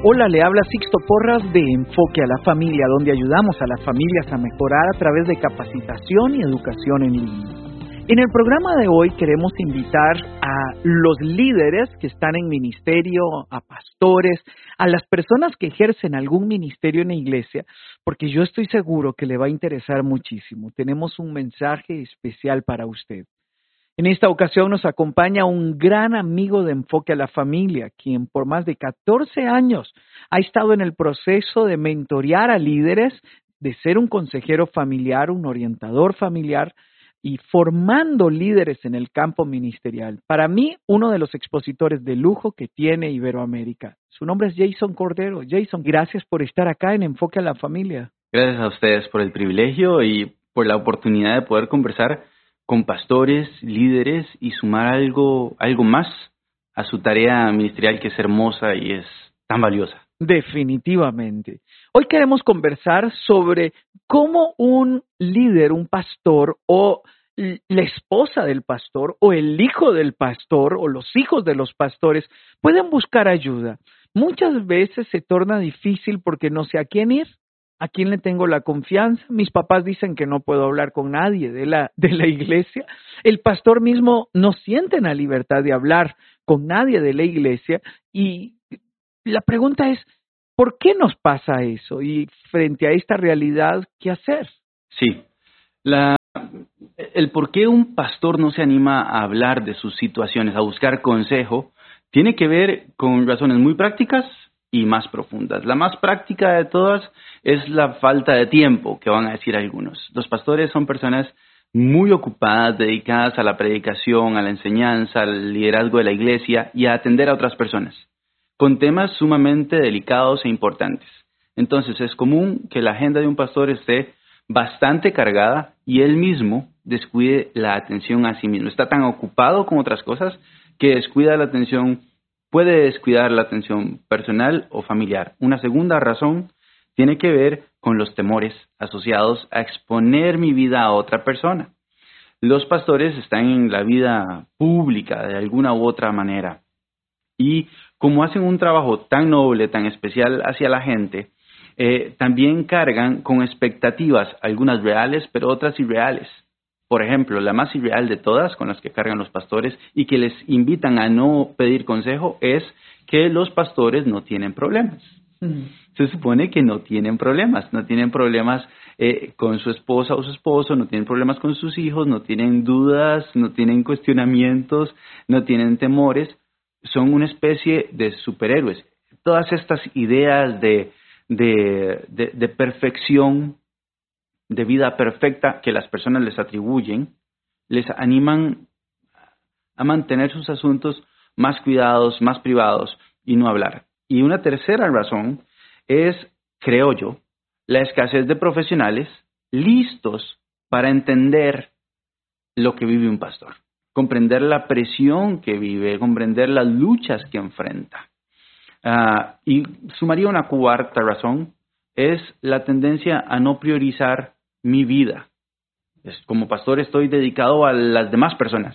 Hola, le habla Sixto Porras de Enfoque a la Familia, donde ayudamos a las familias a mejorar a través de capacitación y educación en línea. En el programa de hoy queremos invitar a los líderes que están en ministerio, a pastores, a las personas que ejercen algún ministerio en la iglesia, porque yo estoy seguro que le va a interesar muchísimo. Tenemos un mensaje especial para usted. En esta ocasión nos acompaña un gran amigo de Enfoque a la Familia, quien por más de 14 años ha estado en el proceso de mentorear a líderes, de ser un consejero familiar, un orientador familiar y formando líderes en el campo ministerial. Para mí, uno de los expositores de lujo que tiene Iberoamérica. Su nombre es Jason Cordero. Jason, gracias por estar acá en Enfoque a la Familia. Gracias a ustedes por el privilegio y por la oportunidad de poder conversar con pastores, líderes y sumar algo más a su tarea ministerial que es hermosa y es tan valiosa. Definitivamente. Hoy queremos conversar sobre cómo un líder, un pastor o la esposa del pastor o el hijo del pastor o los hijos de los pastores pueden buscar ayuda. Muchas veces se torna difícil porque no sé a quién ir. ¿A quién le tengo la confianza? Mis papás dicen que no puedo hablar con nadie de la iglesia. El pastor mismo no siente la libertad de hablar con nadie de la iglesia. Y la pregunta es, ¿por qué nos pasa eso? Y frente a esta realidad, ¿qué hacer? Sí, el por qué un pastor no se anima a hablar de sus situaciones, a buscar consejo, tiene que ver con razones muy prácticas y más profundas. La más práctica de todas es la falta de tiempo, que van a decir algunos. Los pastores son personas muy ocupadas, dedicadas a la predicación, a la enseñanza, al liderazgo de la iglesia y a atender a otras personas, con temas sumamente delicados e importantes. Entonces es común que la agenda de un pastor esté bastante cargada y él mismo descuide la atención a sí mismo. Está tan ocupado con otras cosas que descuida la atención. Puede descuidar la atención personal o familiar. Una segunda razón tiene que ver con los temores asociados a exponer mi vida a otra persona. Los pastores están en la vida pública de alguna u otra manera y como hacen un trabajo tan noble, tan especial hacia la gente, también cargan con expectativas, algunas reales pero otras irreales. Por ejemplo, la más irreal de todas con las que cargan los pastores y que les invitan a no pedir consejo es que los pastores no tienen problemas. Se supone que no tienen problemas con su esposa o su esposo, no tienen problemas con sus hijos, no tienen dudas, no tienen cuestionamientos, no tienen temores. Son una especie de superhéroes. Todas estas ideas de perfección, de vida perfecta que las personas les atribuyen, les animan a mantener sus asuntos más cuidados, más privados y no hablar. Y una tercera razón es, creo yo, la escasez de profesionales listos para entender lo que vive un pastor, comprender la presión que vive, comprender las luchas que enfrenta. Y sumaría una cuarta razón, es la tendencia a no priorizar mi vida. Como pastor estoy dedicado a las demás personas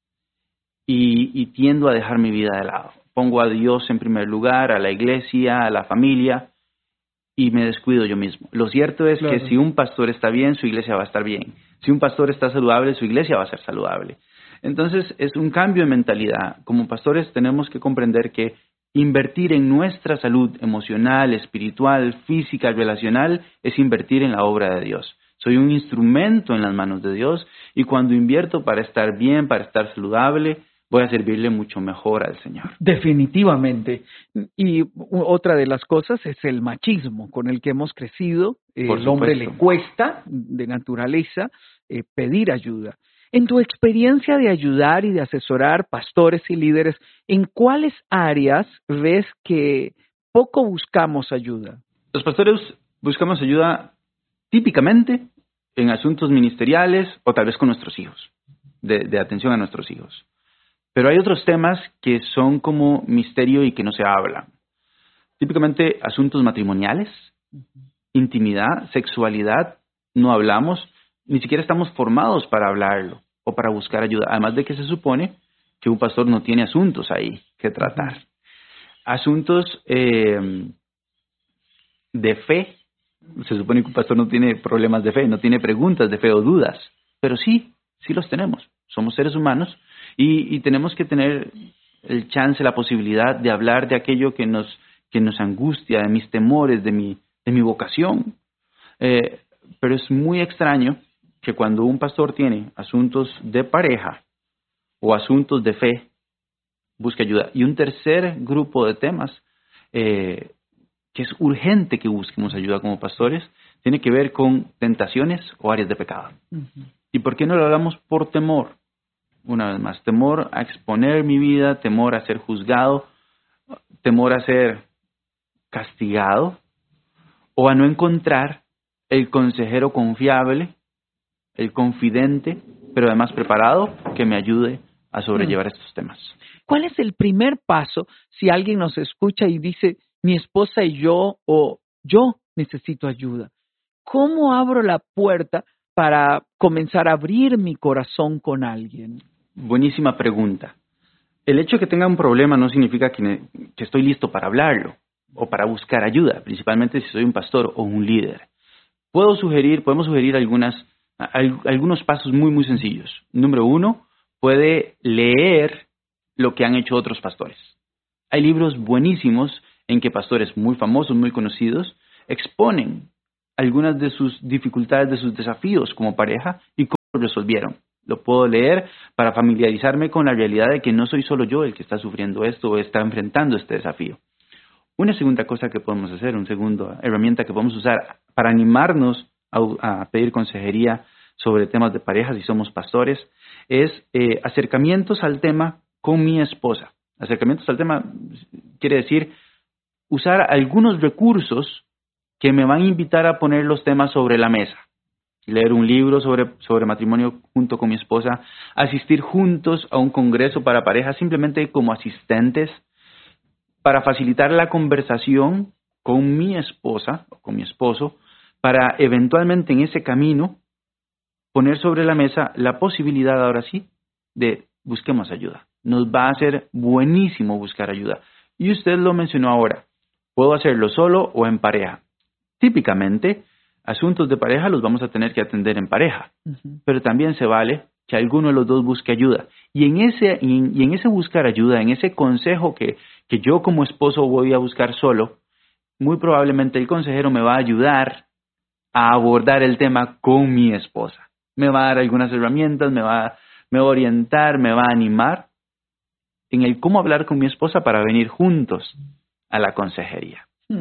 y tiendo a dejar mi vida de lado. Pongo a Dios en primer lugar, a la iglesia, a la familia y me descuido yo mismo. Lo cierto es que si un pastor está bien, su iglesia va a estar bien. Si un pastor está saludable, su iglesia va a ser saludable. Entonces es un cambio de mentalidad. Como pastores tenemos que comprender que invertir en nuestra salud emocional, espiritual, física, relacional es invertir en la obra de Dios. Soy un instrumento en las manos de Dios y cuando invierto para estar bien, para estar saludable, voy a servirle mucho mejor al Señor. Definitivamente. Y otra de las cosas es el machismo con el que hemos crecido. El hombre le cuesta, de naturaleza, pedir ayuda. En tu experiencia de ayudar y de asesorar pastores y líderes, ¿en cuáles áreas ves que poco buscamos ayuda? Los pastores buscamos ayuda típicamente en asuntos ministeriales o tal vez con nuestros hijos, de atención a nuestros hijos. Pero hay otros temas que son como misterio y que no se hablan. Típicamente asuntos matrimoniales, intimidad, sexualidad, no hablamos, ni siquiera estamos formados para hablarlo o para buscar ayuda. Además de que se supone que un pastor no tiene asuntos ahí que tratar. asuntos de fe. Se supone que un pastor no tiene problemas de fe, no tiene preguntas de fe o dudas, pero sí los tenemos. Somos seres humanos y tenemos que tener el chance, la posibilidad de hablar de aquello que nos angustia, de mis temores, de mi vocación. Pero es muy extraño que cuando un pastor tiene asuntos de pareja o asuntos de fe, busque ayuda. Y un tercer grupo de temas que es urgente que busquemos ayuda como pastores, tiene que ver con tentaciones o áreas de pecado. Uh-huh. ¿Y por qué no lo hablamos? Por temor. Una vez más, temor a exponer mi vida, temor a ser juzgado, temor a ser castigado o a no encontrar el consejero confiable, el confidente, pero además preparado, que me ayude a sobrellevar estos temas. ¿Cuál es el primer paso si alguien nos escucha y dice, mi esposa y yo, o yo necesito ayuda? ¿Cómo abro la puerta para comenzar a abrir mi corazón con alguien? Buenísima pregunta. El hecho de que tenga un problema no significa que estoy listo para hablarlo o para buscar ayuda, principalmente si soy un pastor o un líder. Podemos sugerir algunos pasos muy, muy sencillos. Número 1, puede leer lo que han hecho otros pastores. Hay libros buenísimos en que pastores muy famosos, muy conocidos, exponen algunas de sus dificultades, de sus desafíos como pareja y cómo lo resolvieron. Lo puedo leer para familiarizarme con la realidad de que no soy solo yo el que está sufriendo esto o está enfrentando este desafío. Una segunda cosa que podemos hacer, una segunda herramienta que podemos usar para animarnos a pedir consejería sobre temas de pareja si somos pastores, es acercamientos al tema con mi esposa. Acercamientos al tema quiere decir usar algunos recursos que me van a invitar a poner los temas sobre la mesa. Leer un libro sobre matrimonio junto con mi esposa, asistir juntos a un congreso para parejas simplemente como asistentes para facilitar la conversación con mi esposa o con mi esposo, para eventualmente en ese camino poner sobre la mesa la posibilidad ahora sí de busquemos ayuda. Nos va a ser buenísimo buscar ayuda. Y usted lo mencionó ahora, puedo hacerlo solo o en pareja. Típicamente, asuntos de pareja los vamos a tener que atender en pareja, pero también se vale que alguno de los dos busque ayuda. Y en ese buscar ayuda, en ese consejo que yo como esposo voy a buscar solo, muy probablemente el consejero me va a ayudar a abordar el tema con mi esposa. Me va a dar algunas herramientas, me va a orientar, me va a animar en el cómo hablar con mi esposa para venir juntos a la consejería.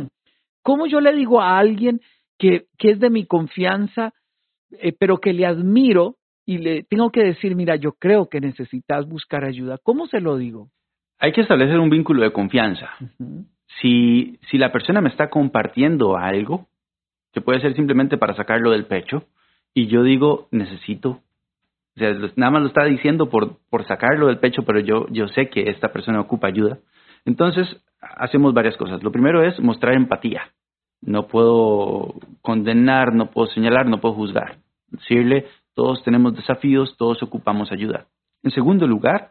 ¿Cómo yo le digo a alguien que es de mi confianza, pero que le admiro y le tengo que decir, mira, yo creo que necesitas buscar ayuda? ¿Cómo se lo digo? Hay que establecer un vínculo de confianza. Uh-huh. Si la persona me está compartiendo algo, que puede ser simplemente para sacarlo del pecho, y yo digo, necesito, o sea, nada más lo está diciendo por sacarlo del pecho, pero yo sé que esta persona ocupa ayuda. Entonces, hacemos varias cosas. Lo primero es mostrar empatía. No puedo condenar, no puedo señalar, no puedo juzgar. Decirle, todos tenemos desafíos, todos ocupamos ayuda. En segundo lugar,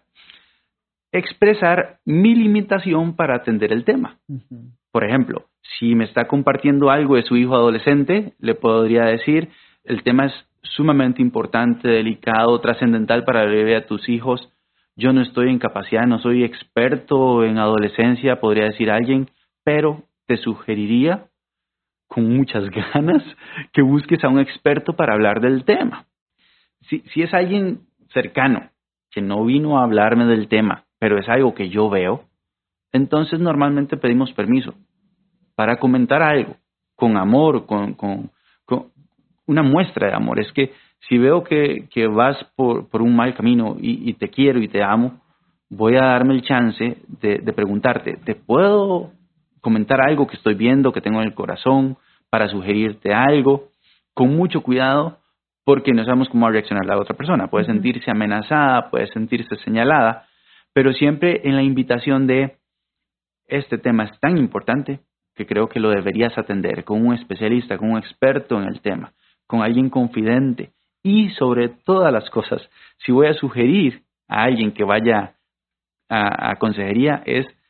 expresar mi limitación para atender el tema. Uh-huh. Por ejemplo, si me está compartiendo algo de su hijo adolescente, le podría decir, el tema es sumamente importante, delicado, trascendental para la vida de tus hijos. Yo no estoy en capacidad, no soy experto en adolescencia, podría decir alguien, pero te sugeriría con muchas ganas que busques a un experto para hablar del tema. Si es alguien cercano, que no vino a hablarme del tema, pero es algo que yo veo, entonces normalmente pedimos permiso para comentar algo, con amor, con una muestra de amor. Es que si veo que vas por un mal camino y te quiero y te amo, voy a darme el chance de preguntarte, ¿te puedo comentar algo que estoy viendo, que tengo en el corazón, para sugerirte algo? Con mucho cuidado, porque no sabemos cómo va a reaccionar la otra persona. Puede sentirse amenazada, puede sentirse señalada, pero siempre en la invitación de este tema es tan importante que creo que lo deberías atender con un especialista, con un experto en el tema, con alguien confidente. Y sobre todas las cosas, si voy a sugerir a alguien que vaya a consejería, es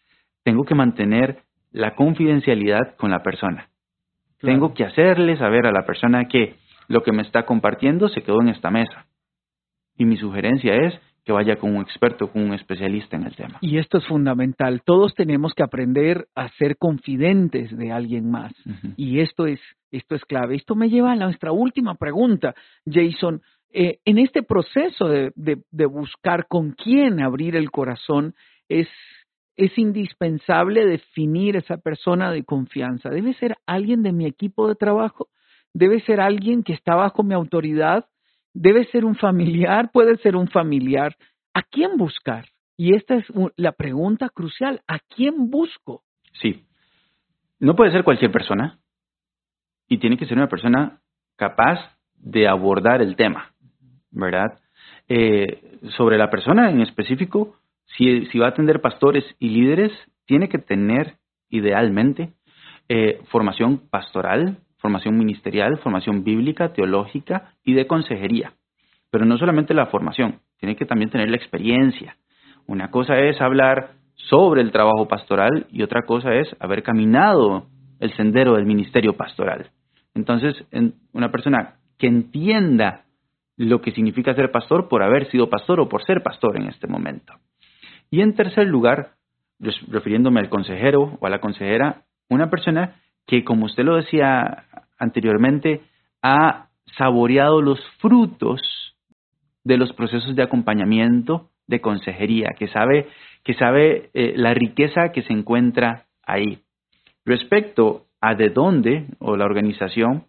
tengo que mantener la confidencialidad con la persona. Claro. Tengo que hacerle saber a la persona que lo que me está compartiendo se quedó en esta mesa. Y mi sugerencia es que vaya con un experto, con un especialista en el tema. Y esto es fundamental. Todos tenemos que aprender a ser confidentes de alguien más. Uh-huh. Y esto es clave. Esto me lleva a nuestra última pregunta, Jason. En este proceso de buscar con quién abrir el corazón, es indispensable definir esa persona de confianza. ¿Debe ser alguien de mi equipo de trabajo? ¿Debe ser alguien que está bajo mi autoridad? ¿Debe ser un familiar? ¿Puede ser un familiar? ¿A quién buscar? Y esta es la pregunta crucial. ¿A quién busco? Sí. No puede ser cualquier persona. Y tiene que ser una persona capaz de abordar el tema, ¿verdad? Sobre la persona en específico, si va a atender pastores y líderes, tiene que tener, idealmente, formación pastoral, formación ministerial, formación bíblica, teológica y de consejería. Pero no solamente la formación, tiene que también tener la experiencia. Una cosa es hablar sobre el trabajo pastoral y otra cosa es haber caminado el sendero del ministerio pastoral. Entonces, una persona que entienda lo que significa ser pastor por haber sido pastor o por ser pastor en este momento. Y en tercer lugar, refiriéndome al consejero o a la consejera, una persona que, como usted lo decía anteriormente, ha saboreado los frutos de los procesos de acompañamiento, de consejería, que sabe la riqueza que se encuentra ahí. Respecto a de dónde o la organización,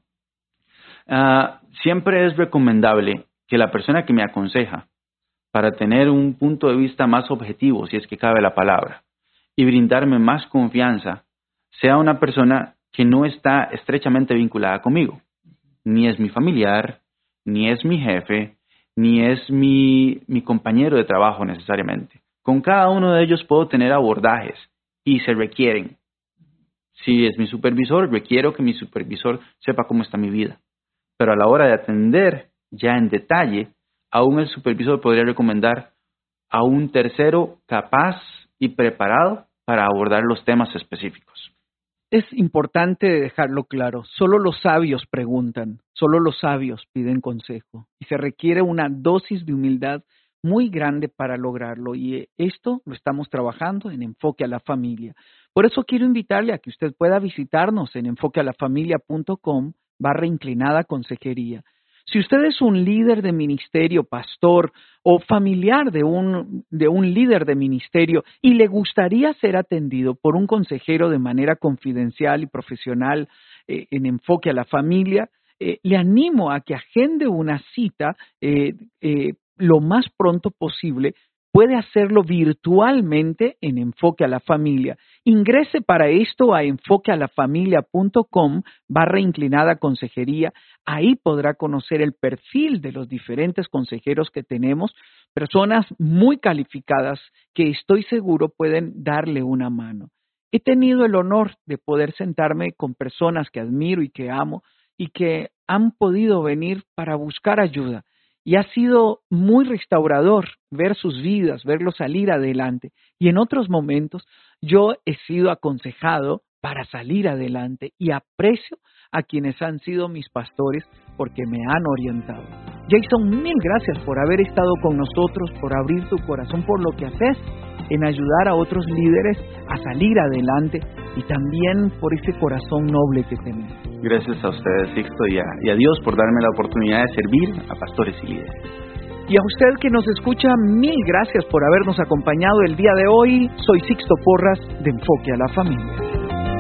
siempre es recomendable que la persona que me aconseja, para tener un punto de vista más objetivo, si es que cabe la palabra, y brindarme más confianza, sea una persona que no está estrechamente vinculada conmigo. Ni es mi familiar, ni es mi jefe, ni es mi compañero de trabajo necesariamente. Con cada uno de ellos puedo tener abordajes y se requieren. Si es mi supervisor, requiero que mi supervisor sepa cómo está mi vida. Pero a la hora de atender ya en detalle, aún el supervisor podría recomendar a un tercero capaz y preparado para abordar los temas específicos. Es importante dejarlo claro. Solo los sabios preguntan, solo los sabios piden consejo. Y se requiere una dosis de humildad muy grande para lograrlo. Y esto lo estamos trabajando en Enfoque a la Familia. Por eso quiero invitarle a que usted pueda visitarnos en enfoquealafamilia.com/consejería. Si usted es un líder de ministerio, pastor o familiar de un líder de ministerio y le gustaría ser atendido por un consejero de manera confidencial y profesional en Enfoque a la Familia, le animo a que agende una cita lo más pronto posible. Puede hacerlo virtualmente en Enfoque a la Familia. Ingrese para esto a enfoquealafamilia.com/consejería. Ahí podrá conocer el perfil de los diferentes consejeros que tenemos, personas muy calificadas que estoy seguro pueden darle una mano. He tenido el honor de poder sentarme con personas que admiro y que amo y que han podido venir para buscar ayuda. Y ha sido muy restaurador ver sus vidas, verlos salir adelante. Y en otros momentos yo he sido aconsejado para salir adelante y aprecio a quienes han sido mis pastores porque me han orientado. Jason, mil gracias por haber estado con nosotros, por abrir tu corazón, por lo que haces en ayudar a otros líderes a salir adelante y también por ese corazón noble que tenés. Gracias a ustedes, Sixto, y a Dios por darme la oportunidad de servir a pastores y líderes. Y a usted que nos escucha, mil gracias por habernos acompañado el día de hoy. Soy Sixto Porras de Enfoque a la Familia.